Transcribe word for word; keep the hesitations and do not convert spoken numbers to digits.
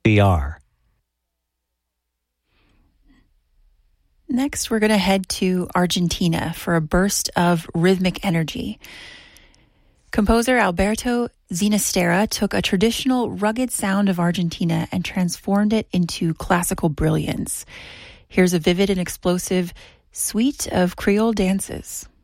B R. Next, we're going to head to Argentina for a burst of rhythmic energy. Composer Alberto Ginastera took a traditional, rugged sound of Argentina and transformed it into classical brilliance. Here's a vivid and explosive suite of Creole dances.